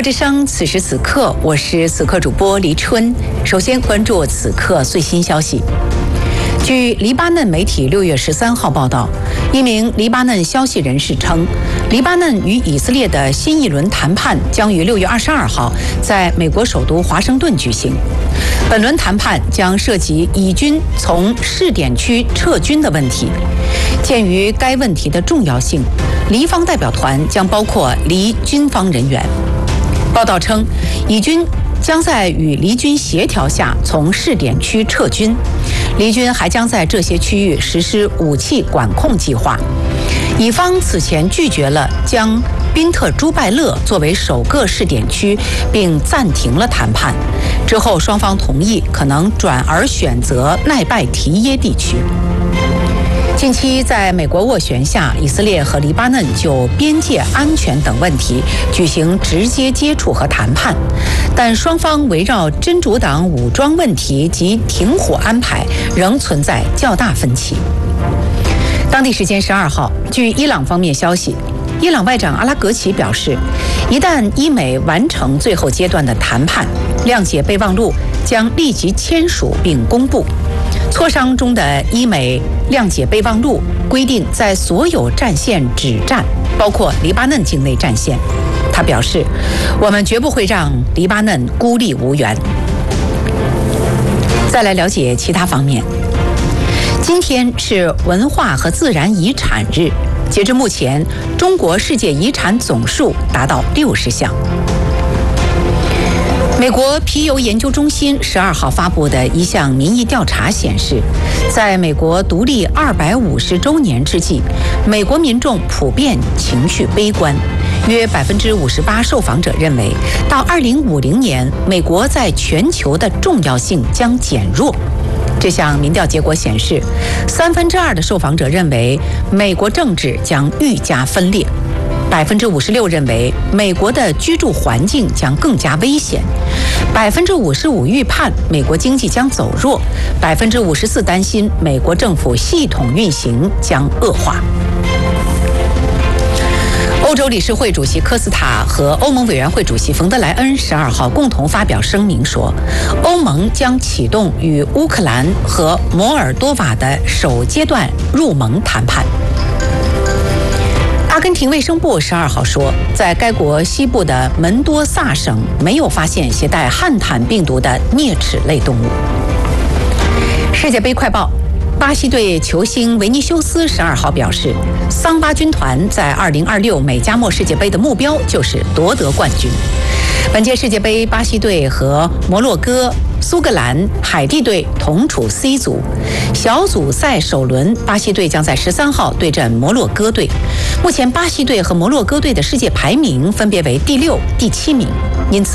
之声，此时此刻，我是此刻主播黎春。首先关注此刻最新消息。据黎巴嫩媒体6月13号报道，一名黎巴嫩消息人士称，黎巴嫩与以色列的新一轮谈判将于6月22号在美国首都华盛顿举行。本轮谈判将涉及以军从试点区撤军的问题。鉴于该问题的重要性，黎方代表团将包括黎军方人员。报道称，以军将在与黎军协调下从试点区撤军，黎军还将在这些区域实施武器管控计划。以方此前拒绝了将宾特朱拜勒作为首个试点区，并暂停了谈判。之后双方同意可能转而选择奈拜提耶地区。近期在美国斡旋下，以色列和黎巴嫩就边界安全等问题举行直接接触和谈判，但双方围绕真主党武装问题及停火安排仍存在较大分歧。当地时间12号，据伊朗方面消息，伊朗外长阿拉格齐表示，一旦伊美完成最后阶段的谈判，谅解备忘录将立即签署并公布。磋商中的伊美谅解备忘录规定，在所有战线止战，包括黎巴嫩境内战线。他表示，我们绝不会让黎巴嫩孤立无援。再来了解其他方面。今天是文化和自然遗产日，截至目前，中国世界遗产总数达到60项。美国皮尤研究中心12号发布的一项民意调查显示，在美国独立250周年之际，美国民众普遍情绪悲观，约58%受访者认为，到2050年，美国在全球的重要性将减弱。这项民调结果显示，2/3的受访者认为美国政治将愈加分裂。56%认为美国的居住环境将更加危险，55%预判美国经济将走弱，54%担心美国政府系统运行将恶化。欧洲理事会主席科斯塔和欧盟委员会主席冯德莱恩12号共同发表声明说，欧盟将启动与乌克兰和摩尔多瓦的首阶段入盟谈判。阿根廷卫生部12号说，在该国西部的门多萨省没有发现携带汉坦病毒的啮齿类动物。世界杯快报，巴西队球星维尼修斯12号表示，桑巴军团在2026美加墨世界杯的目标就是夺得冠军。本届世界杯，巴西队和摩洛哥、苏格兰、海地队同处 C 组。小组赛首轮，巴西队将在13号对阵摩洛哥队。目前巴西队和摩洛哥队的世界排名分别为第6、第7名，因此